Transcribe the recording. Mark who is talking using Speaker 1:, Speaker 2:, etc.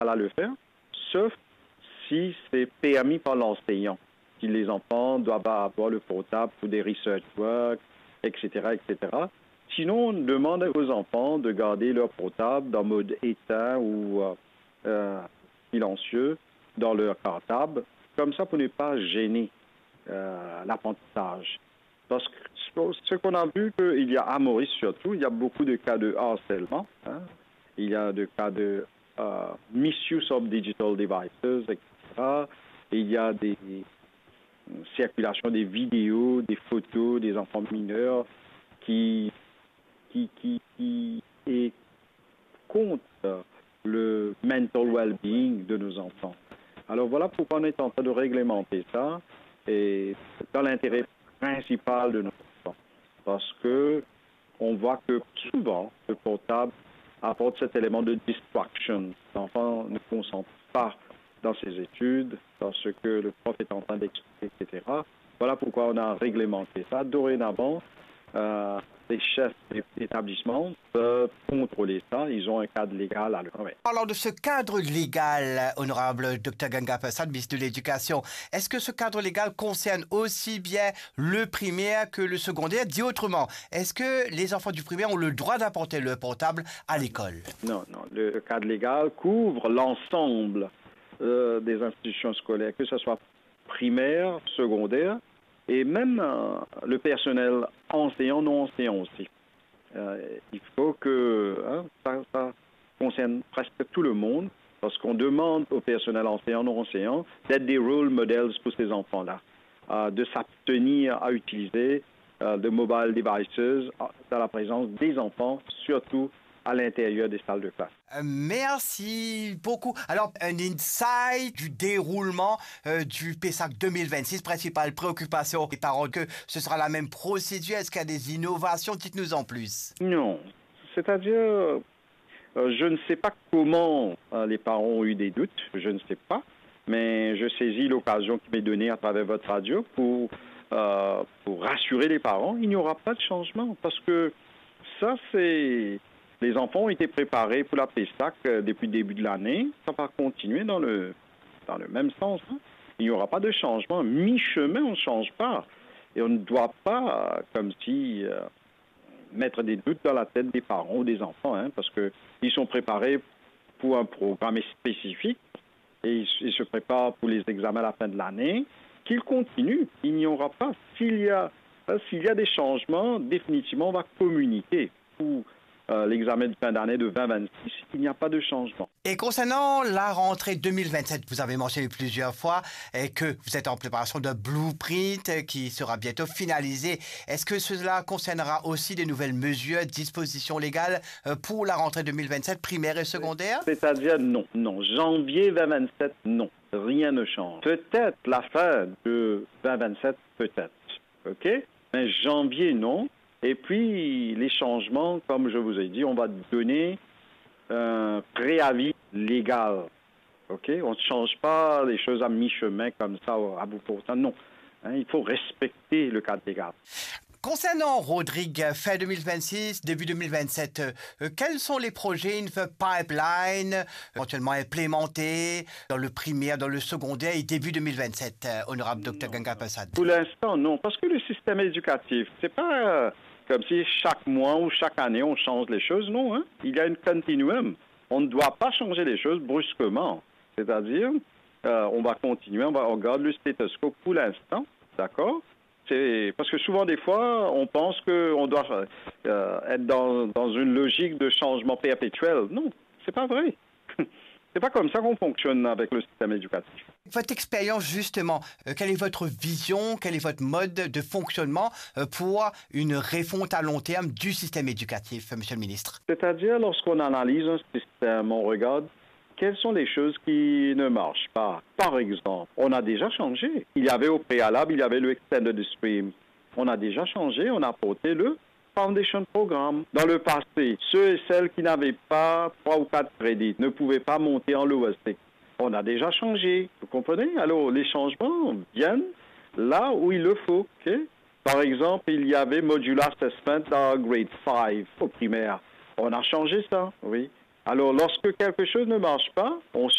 Speaker 1: à le faire, sauf si c'est permis par l'enseignant. Si les enfants doivent avoir le portable pour des research work, etc., etc. Sinon, on demande aux enfants de garder leur portable dans mode éteint ou silencieux dans leur cartable, comme ça pour ne pas gêner l'apprentissage. Parce que ce qu'on a vu, qu'il y a à Maurice surtout, il y a beaucoup de cas de harcèlement, hein. Il y a des cas de misuse of digital devices, etc. Et il y a des circulations des vidéos, des photos des enfants mineurs qui est contre le mental well-being de nos enfants. Alors voilà pourquoi on est en train de réglementer ça, et dans l'intérêt principal de nos enfants. Parce que on voit que souvent, le portable apporte cet élément de distraction. L'enfant ne concentre pas dans ses études, dans ce que le prof est en train d'expliquer, etc. Voilà pourquoi on a réglementé ça. Dorénavant, les chefs d'établissement peuvent contrôler ça. Ils ont un cadre légal à leur remettre.
Speaker 2: Parlant de ce cadre légal, honorable Dr Ganga Prasad, ministre de l'Éducation, est-ce que ce cadre légal concerne aussi bien le primaire que le secondaire? Dit autrement, est-ce que les enfants du primaire ont le droit d'apporter leur portable à l'école?
Speaker 1: Non, non. Le cadre légal couvre l'ensemble des institutions scolaires, que ce soit primaire, secondaire, et même le personnel enseignant, non enseignant aussi. Il faut que ça concerne presque tout le monde, parce qu'on demande au personnel enseignant, non enseignant, d'être des role models pour ces enfants-là, de s'abstenir à utiliser de mobile devices dans la présence des enfants, surtout à l'intérieur des salles de classe.
Speaker 2: Merci beaucoup. Alors, un insight du déroulement du PESAC 2026, principale préoccupation des parents, que ce sera la même procédure, est-ce qu'il y a des innovations? Dites-nous en plus.
Speaker 1: Non, c'est-à-dire, je ne sais pas comment les parents ont eu des doutes, je ne sais pas, mais je saisis l'occasion qui m'est donnée à travers votre radio pour rassurer les parents, il n'y aura pas de changement, parce que ça, c'est... Les enfants ont été préparés pour la PESAC depuis le début de l'année. Ça va continuer dans le même sens. Hein. Il n'y aura pas de changement. Mi-chemin, on ne change pas. Et on ne doit pas, comme si, mettre des doutes dans la tête des parents ou des enfants, hein, parce qu'ils sont préparés pour un programme spécifique et ils se préparent pour les examens à la fin de l'année. Qu'ils continuent. Il n'y aura pas. S'il y a des changements, définitivement, on va communiquer pour l'examen de fin d'année de 2026, il n'y a pas de changement.
Speaker 2: Et concernant la rentrée 2027, vous avez mentionné plusieurs fois que vous êtes en préparation de blueprint qui sera bientôt finalisé. Est-ce que cela concernera aussi des nouvelles mesures, dispositions légales pour la rentrée 2027, primaire et secondaire?
Speaker 1: C'est-à-dire non. Janvier 2027, non. Rien ne change. Peut-être la fin de 2027, peut-être. OK? Mais janvier, non. Et puis, les changements, comme je vous ai dit, on va donner un préavis légal. OK? On ne change pas les choses à mi-chemin comme ça, à bout portant. Non. Hein, il faut respecter le cadre légal.
Speaker 2: Concernant Rodrigue, fin 2026, début 2027, quels sont les projets in the pipeline, éventuellement implémentés dans le primaire, dans le secondaire et début 2027, honorable Dr Ganga Prasad?
Speaker 1: Pour l'instant, non. Parce que le système éducatif, c'est pas comme si chaque mois ou chaque année, on change les choses. Non, hein? Il y a une continuum. On ne doit pas changer les choses brusquement. C'est-à-dire, on va continuer, on garde le status quo pour l'instant. D'accord? Parce que souvent, des fois, on pense qu'on doit être dans une logique de changement perpétuel. Non, c'est pas vrai. C'est pas comme ça qu'on fonctionne avec le système éducatif.
Speaker 2: Votre expérience, justement, quelle est votre vision, quel est votre mode de fonctionnement pour une refonte à long terme du système éducatif, Monsieur le ministre?
Speaker 1: C'est-à-dire, lorsqu'on analyse un système, on regarde quelles sont les choses qui ne marchent pas. Par exemple, on a déjà changé. Il y avait au préalable, il y avait le Extended Stream. On a déjà changé, on a apporté le Foundation Programme. Dans le passé, ceux et celles qui n'avaient pas 3 ou 4 crédits ne pouvaient pas monter en lower six. On a déjà changé, vous comprenez? Alors, les changements viennent là où il le faut. Okay? Par exemple, il y avait Modular Assessment dans Grade 5 au primaire. On a changé ça, oui. Alors, lorsque quelque chose ne marche pas, on